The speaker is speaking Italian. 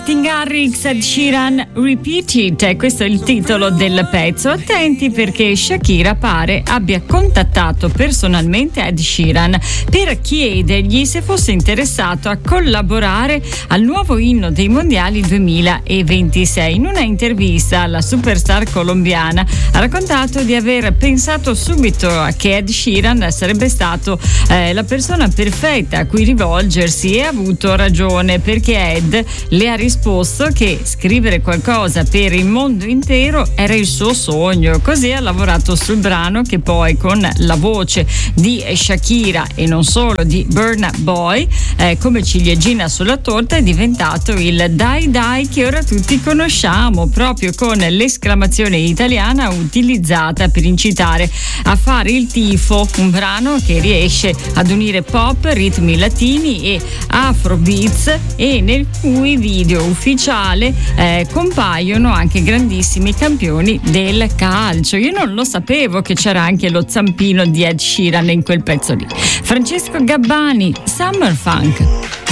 Martin Garrix, Ed Sheeran, Repeat It, questo è il titolo del pezzo. Attenti perché Shakira pare abbia contattato personalmente Ed Sheeran per chiedergli se fosse interessato a collaborare al nuovo inno dei mondiali 2026. In una intervista alla superstar colombiana ha raccontato di aver pensato subito che Ed Sheeran sarebbe stato la persona perfetta a cui rivolgersi, e ha avuto ragione, perché Ed le ha risposto che scrivere qualcosa per il mondo intero era il suo sogno. Così ha lavorato sul brano, che poi con la voce di Shakira e non solo di Burna Boy come ciliegina sulla torta è diventato il Dai Dai che ora tutti conosciamo, proprio con l'esclamazione italiana utilizzata per incitare a fare il tifo, un brano che riesce ad unire pop, ritmi latini e afrobeats, e nel cui video ufficiale compaiono anche grandissimi campioni del calcio. Io non lo sapevo che c'era anche lo zampino di Ed Sheeran in quel pezzo lì. Francesco Gabbani, Summer Funk.